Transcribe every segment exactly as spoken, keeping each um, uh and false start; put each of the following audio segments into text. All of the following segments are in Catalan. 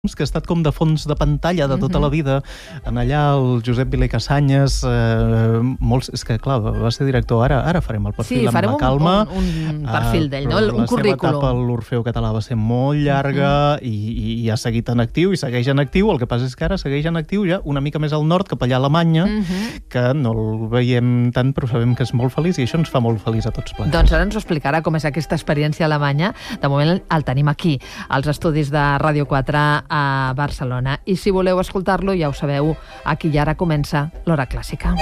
que ha estat com de fons de pantalla de tota la vida. En allà el Josep Vila i Casanyes, eh, molts, és que clar, va ser director, ara ara farem el perfil sí, amb la calma. Un, un perfil d'ell, no? Un la currículum. seva etapa a l'Orfeó Català va ser molt llarga uh -huh. i, i ha seguit en actiu i segueix en actiu. El que passa és que ara segueix en actiu ja una mica més al nord, cap allà a Alemanya, uh -huh. que no el veiem tant, però sabem que és molt feliç i això ens fa molt feliç a tots plegats. Doncs ara ens ho explicarà com és aquesta experiència a Alemanya. De moment el tenim aquí, als estudis de Ràdio quatre a Barcelona. I si voleu escoltar-lo, ja ho sabeu, aquí i ara comença l'Hora Clàssica.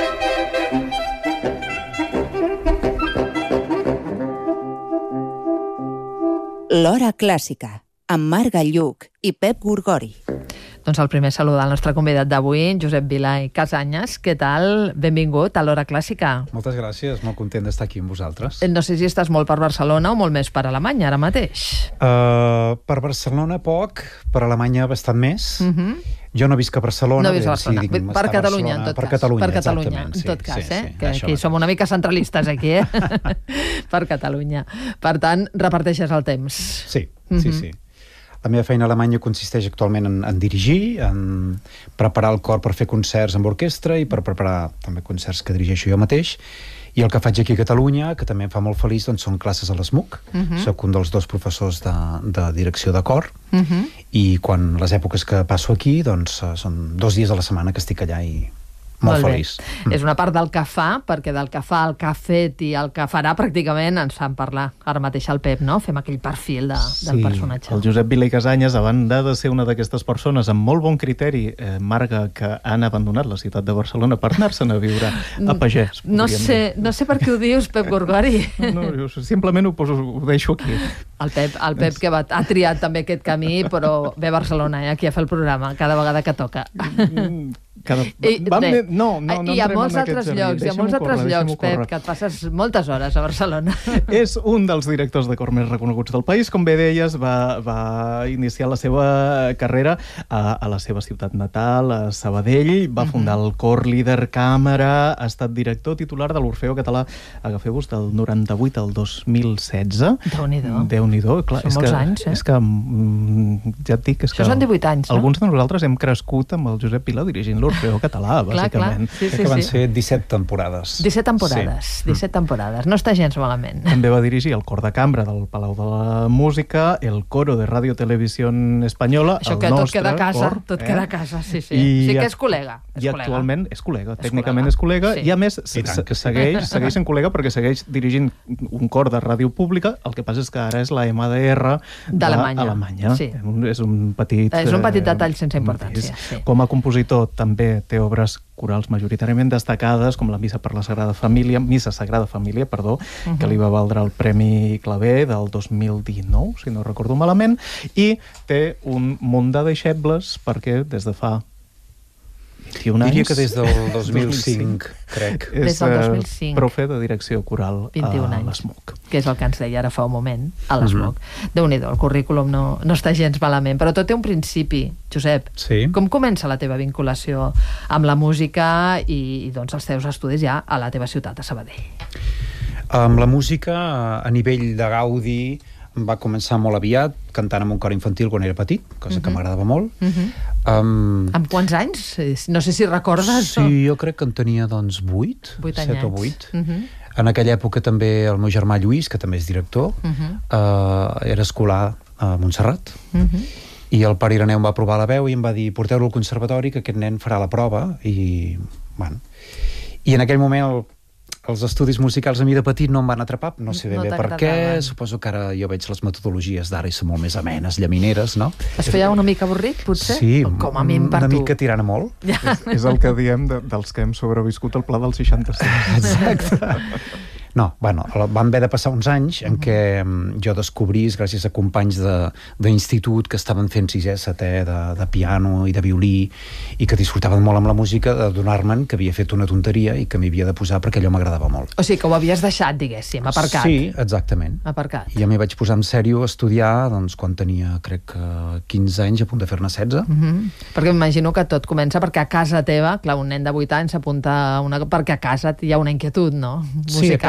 L'Hora Clàssica, amb Marc Gallluc i Pep Gorgori. Doncs el primer saludar al nostre convidat d'avui, Josep Vila i Casanyes. Què tal? Benvingut a l'Hora Clàssica. Moltes gràcies, molt content d'estar aquí amb vosaltres. No sé si estàs molt per Barcelona o molt més per Alemanya ara mateix. Uh, per Barcelona poc, per Alemanya bastant més. Uh -huh. Jo no visc a Barcelona. No visc a Barcelona, sí, per Catalunya, en tot per cas. Catalunya, per Catalunya, en sí, tot cas, sí, eh? Sí, que aquí som una mica centralistes, aquí, eh? Per Catalunya. Per tant, reparteixes el temps. Sí, sí, sí. La meva feina a Alemanya consisteix actualment en, en dirigir, en preparar el cor per fer concerts amb orquestra i per preparar també concerts que dirigeixo jo mateix. I el que faig aquí a Catalunya, que també em fa molt feliç, doncs són classes a l'E S M U C. Uh-huh. Soc un dels dos professors de, de direcció de cor. Uh-huh. I quan les èpoques que passo aquí, doncs són dos dies a la setmana que estic allà i molt, molt feliç. Mm. És una part del que fa, perquè del que fa, el que ha fet i el que farà pràcticament ens fan parlar. Ara mateix el Pep, no? Fem aquell perfil de, sí, del personatge. El Josep Vila i Casanyes, a banda de ser una d'aquestes persones amb molt bon criteri, eh, Marga, que han abandonat la ciutat de Barcelona per anar-se'n a viure a Pagès. No sé, no sé per què ho dius, Pep Gorgori. No, no, simplement ho, poso, ho deixo aquí. El Pep, el Pep que va, ha triat també aquest camí, però ve a Barcelona, eh, aquí a fer el programa, cada vegada que toca. Cada... I, Vam, bé, no, no, no I a molts en altres llocs, i a molts altres llocs, Pep, que et passes moltes hores a Barcelona. És un dels directors de cor més reconeguts del país. Com bé deies, va, va iniciar la seva carrera a, a la seva ciutat natal, a Sabadell, va fundar el Cor Líder Càmera, ha estat director titular de l'Orfeó Català, agafeu-vos, del noranta-vuit al dos mil setze. Déu-n'hi-do. Déu-n'hi-do, clar. Són és molts que, anys, eh? És que, ja et dic, és Això que... són divuit anys, no? Alguns de nosaltres hem crescut amb el Josep Vila dirigint l'Orfeó Català, bàsicament. Clar, clar. Sí, sí, que van sí. ser disset temporades. disset temporades, sí. disset temporades. No està gens malament. També va dirigir el cor de cambra del Palau de la Música, el coro de Radio Televisión Espanyola, Això el que nostre tot queda a casa, cor, tot eh? queda a casa, sí, sí. I sí que és col·lega. És I col·lega. actualment és col·lega, és tècnicament col·lega. és col·lega, Sí. i a més I tant que sí. segueix, segueix en col·lega perquè segueix dirigint un cor de ràdio pública, el que passa és que ara és la M D R d'Alemanya. d'Alemanya. Sí. És un petit... És un petit eh, detall sense importància. Sí. Com a compositor també té obres corals majoritàriament destacades, com la Missa per la Sagrada Família, Missa Sagrada Família, perdó, uh -huh. que li va valdre el Premi Clavé del dos mil dinou, si no recordo malament, i té un munt de deixebles perquè des de fa vint-i-un anys... Diria que des del dos mil cinc, crec. Des del dos mil cinc. És profe de direcció coral vint-i-un a anys. l'E S M U C. Que és el que ens deia ara fa un moment, a l'E S M U C. Uh-huh. Déu-n'hi-do, el currículum no, no està gens malament, però tot té un principi. Josep, sí. Com comença la teva vinculació amb la música i, i doncs, els teus estudis ja a la teva ciutat, a Sabadell? Amb la música, a nivell de gaudi, va començar molt aviat, cantant amb un cor infantil quan era petit, cosa uh-huh. que m'agradava molt. Uh-huh. Um, amb quants anys? No sé si recordes. Sí, o... jo crec que en tenia, doncs, vuit, set o vuit. Uh-huh. En aquella època també el meu germà Lluís, que també és director, uh-huh. uh, era escolar a Montserrat, uh-huh. i el pare Ireneu em va provar la veu i em va dir, porteu-lo al conservatori, que aquest nen farà la prova, i, bueno... I en aquell moment el els estudis musicals a mi de petit no em van atrapar, no sé ben no bé per què, suposo que ara jo veig les metodologies d'ara i són molt més amenes, llamineres, no? Es feia una mica avorrit, potser? Sí, com a mi per una tu. mica tirant a molt. Ja. És, és el que diem de, dels que hem sobreviscut al pla del seixanta-sis. Exacte. No, bueno, van haver de passar uns anys en què jo descobrís, gràcies a companys d'institut que estaven fent sisè, setè de, de piano i de violí i que disfrutaven molt amb la música, de donar-me'n que havia fet una tonteria i que m'hi havia de posar perquè allò m'agradava molt. O sigui, que ho havies deixat, diguéssim, aparcat. Sí, exactament. Aparcat. I ja m'hi vaig posar en sèrio a estudiar doncs, quan tenia, crec que quinze anys, a punt de fer-ne setze. Uh -huh. Perquè m'imagino que tot comença perquè a casa teva, clar, un nen de vuit anys s'apunta una... perquè a casa hi ha una inquietud, no? Musical. Sí, a casa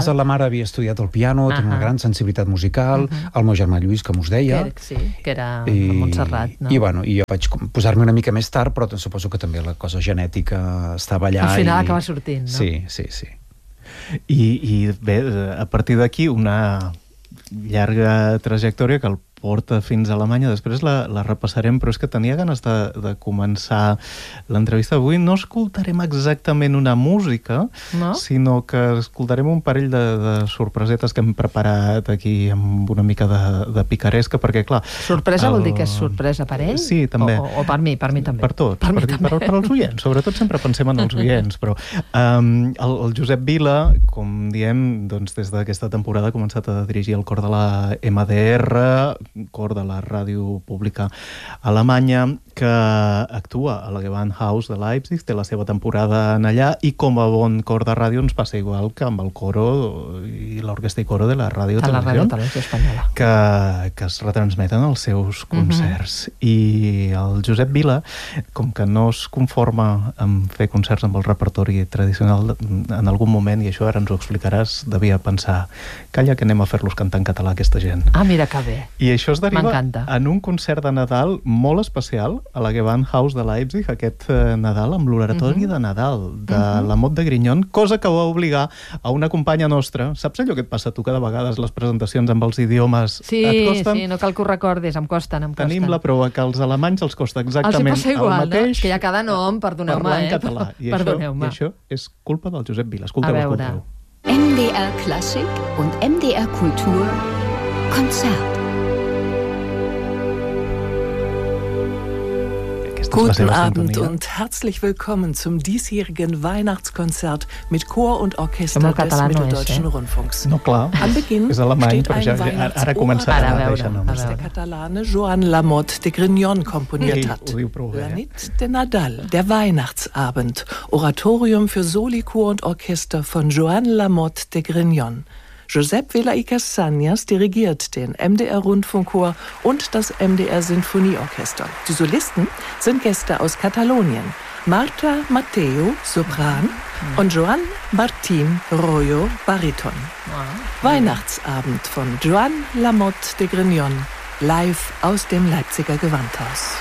casa la mare havia estudiat el piano, uh -huh. tenia una gran sensibilitat musical, uh -huh. el meu germà Lluís, com us deia. Que, sí, que era I, a Montserrat, no? I, bueno, i jo vaig posar-me una mica més tard, però suposo que també la cosa genètica estava allà. Al final i... acaba sortint, no? Sí, sí, sí. I, i bé, a partir d'aquí una llarga trajectòria que el porta fins a Alemanya, després la, la repassarem, però és que tenia ganes de, de començar l'entrevista avui. No escoltarem exactament una música, no? Sinó que escoltarem un parell de, de sorpresetes que hem preparat aquí amb una mica de, de picaresca, perquè clar... Sorpresa el... vol dir que és sorpresa per ell? Sí, també. O, o per mi, per mi també. Per tots, per, per, per, per, per als oients, sobretot sempre pensem en els oients, però um, el, el Josep Vila, com diem, doncs des d'aquesta temporada ha començat a dirigir el cor de la M D R, cor de la ràdio pública alemanya, que actua a la Gewandhaus de Leipzig, té la seva temporada en allà, i com a bon cor de ràdio ens passa igual que amb el coro i l'orquestra i coro de la ràdio de la ràdio televisió espanyola, que, que es retransmeten els seus concerts. Uh-huh. I el Josep Vila, com que no es conforma en fer concerts amb el repertori tradicional, en algun moment, i això ara ens ho explicaràs, devia pensar, calla que anem a fer-los cantar en català aquesta gent. Ah, mira que bé. I això es deriva en un concert de Nadal molt especial a la Gewandhaus de Leipzig, aquest eh, Nadal, amb l'oratori uh -huh. de Nadal de uh -huh. la Mot de Grignon, cosa que va obligar a una companya nostra. Saps allò que et passa a tu cada vegada les presentacions amb els idiomes? Sí, et costen? sí, no cal que ho recordis, em costen, em costen. Tenim la prova que als alemanys els costa exactament els igual, el mateix. No? Que hi ha cada nom, perdoneu-me, parlar en eh? català. I, Perdoneu-me. això, I això és culpa del Josep Vila. Escolteu, escolteu. M D R Klassik und M D R Kultur Konzert. Guten Abend und herzlich willkommen zum diesjährigen Weihnachtskonzert mit Chor und Orchester des Mitteldeutschen Rundfunks. No, clar, Am Beginn és alemany, steht ein ja, ara comença Weihnachtsoper, a deixar noms. das der Katalane Joan Lamotte de Grignon komponiert hat. La Nit de Nadal, der Weihnachtsabend, Oratorium für Soli, Chor und Orchester von Joan Lamotte de Grignon. Josep Vila i Cassanyes dirigiert den M D R-Rundfunkchor und das M D R-Sinfonieorchester. Die Solisten sind Gäste aus Katalonien. Marta Mateo, Sopran, und Joan Martín Royo, Bariton. Weihnachtsabend von Joan Lamotte de Grignon, live aus dem Leipziger Gewandhaus.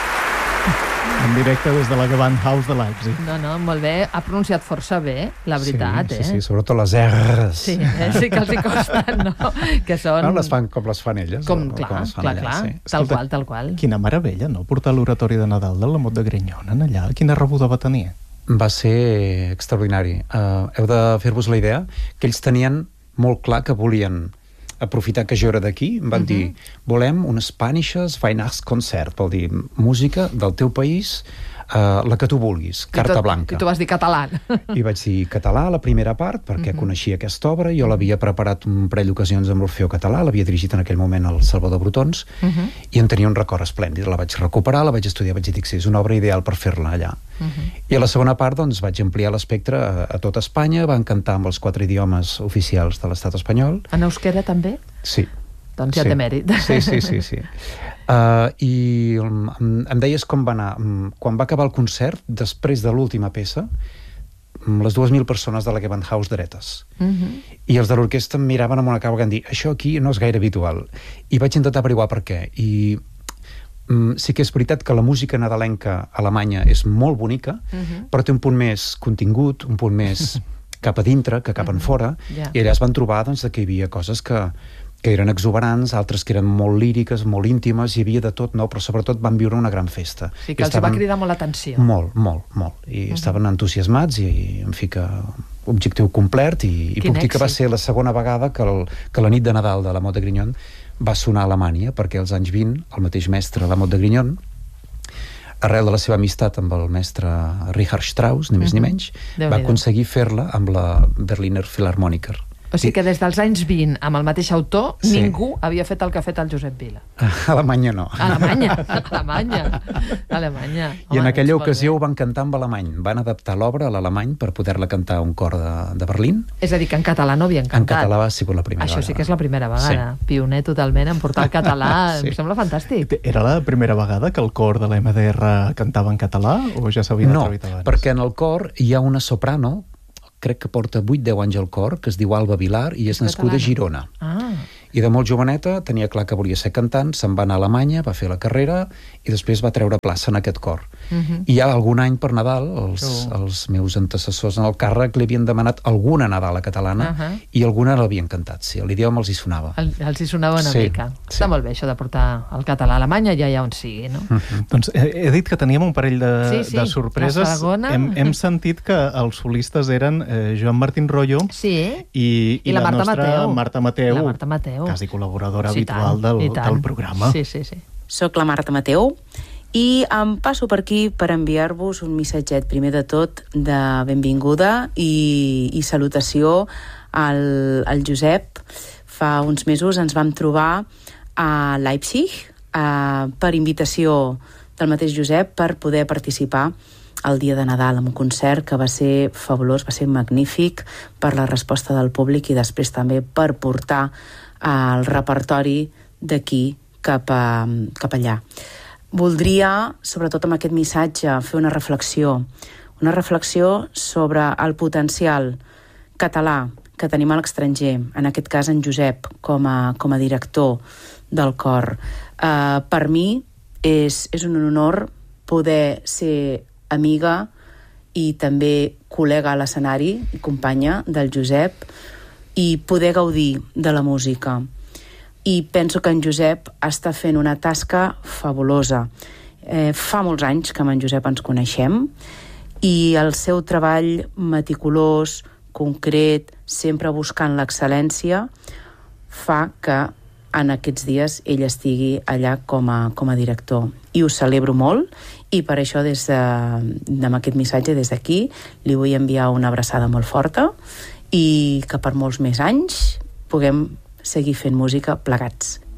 En directe des de la Gewandhaus de Leipzig. No, no, molt bé. Ha pronunciat força bé, la veritat, sí, eh? Sí, sí, sobretot les R's. Sí, eh? Sí que els hi costen, no? Que són... No, les fan com les fan elles. Com, o, clar, com les fan clar, elles, clar. Sí. Tal Escolta, qual, tal qual. Quina meravella, no? Portar l'oratori de Nadal de la Mot de Grignon en allà. Quina rebuda va tenir? Va ser extraordinari. Uh, heu de fer-vos la idea que ells tenien molt clar que volien aprofitar que jo era d'aquí, em van uh-huh. dir, volem un Spanisches Weihnachtskonzert, vol dir música del teu país, uh, la que tu vulguis, carta tot, blanca. I tu vas dir català. I vaig dir català, la primera part, perquè uh-huh. coneixia aquesta obra, jo l'havia preparat un parell d'ocasions amb l'Orfeó Català, l'havia dirigit en aquell moment el Salvador Brotons, uh-huh. i en tenia un record esplèndid, la vaig recuperar, la vaig estudiar, vaig dir, sí, és una obra ideal per fer-la allà. Uh-huh. I a la segona part, doncs, vaig ampliar l'espectre a, a tot Espanya, van cantar amb els quatre idiomes oficials de l'estat espanyol. En euskera també? Sí. Doncs ja sí. té mèrit. Sí, sí, sí. sí. Uh, I em, em deies com va anar. Quan va acabar el concert, després de l'última peça, les dues mil persones de la Gewandhaus dretes. Uh-huh. I els de l'orquestra em miraven amb una cara que em dir, això aquí no és gaire habitual. I vaig intentar averiguar per què. I um, sí que és veritat que la música nadalenca alemanya és molt bonica, uh-huh. però té un punt més contingut, un punt més cap a dintre que cap uh-huh. en fora, yeah. i allà es van trobar doncs, que hi havia coses que, que eren exuberants, altres que eren molt líriques, molt íntimes, hi havia de tot, no? Però sobretot van viure una gran festa. Sí, que I els estaven... va cridar molt l'atenció. Molt, molt, molt. I uh-huh. estaven entusiasmats i, i, en fi, que objectiu complert, i, i puc dir que va ser la segona vegada que, el, que la nit de Nadal de la Mot de Grignon va sonar a Alemanya, perquè als anys vint, el mateix mestre de la Mot de Grignon, arrel de la seva amistat amb el mestre Richard Strauss, ni més uh-huh. ni menys, Déu va aconseguir fer-la amb la Berliner Philharmoniker. O sigui que des dels anys vint, amb el mateix autor, sí. ningú havia fet el que ha fet el Josep Vila. A Alemanya no. A Alemanya, a Alemanya. A Alemanya. I en aquella ocasió ho van cantar en alemany. Van adaptar l'obra a l'alemany per poder-la cantar a un cor de, de Berlín. És a dir, que en català no havien cantat. En català ha sigut la primera Això vegada. sí que és la primera vegada. Sí. Pioner totalment en portar el català. sí. Em sembla fantàstic. Era la primera vegada que el cor de la M D R cantava en català o ja s'havia no, atrevit abans? No, perquè en el cor hi ha una soprano crec que porta vuit deu anys al cor, que es diu Alba Vilar, i és nascuda a Girona. Ah. I de molt joveneta tenia clar que volia ser cantant, se'n va anar a Alemanya, va fer la carrera i després va treure plaça en aquest cor. Uh-huh. I ja algun any per Nadal els, oh. els meus antecessors en el càrrec li havien demanat alguna Nadala catalana uh-huh. i alguna l'havien cantat, sí, l'idioma els hi sonava. El, els hi sonava una sí, mica. Sí. Està molt bé això de portar el català a Alemanya, ja hi ha on sigui, no? Uh-huh. Doncs he, he dit que teníem un parell de, sí, sí. de sorpreses. Hem, hem sentit que els solistes eren eh, Joan Martín Rollo sí. i, i, I la, la Marta nostra Mateu. Marta Mateu, la Marta Mateu, quasi col·laboradora sí, habitual del, del programa. Sí, sí, sí. Soc la Marta Mateu i em passo per aquí per enviar-vos un missatget, primer de tot, de benvinguda i, i salutació al, al Josep. Fa uns mesos ens vam trobar a Leipzig eh, per invitació del mateix Josep per poder participar el dia de Nadal amb un concert que va ser fabulós, va ser magnífic per la resposta del públic i després també per portar el repertori d'aquí cap, a, cap allà. Voldria, sobretot amb aquest missatge, fer una reflexió, una reflexió sobre el potencial català que tenim a l'estranger, en aquest cas en Josep, com a, com a director del cor. Uh, per mi és, és un honor poder ser amiga i també col·lega a l'escenari i companya del Josep i poder gaudir de la música. I penso que en Josep està fent una tasca fabulosa. Eh, fa molts anys que amb en Josep ens coneixem i el seu treball meticulós, concret, sempre buscant l'excel·lència, fa que en aquests dies ell estigui allà com a, com a director. I ho celebro molt i per això des de, amb aquest missatge des d'aquí li vull enviar una abraçada molt forta i que per molts més anys puguem seguir fent música plegats.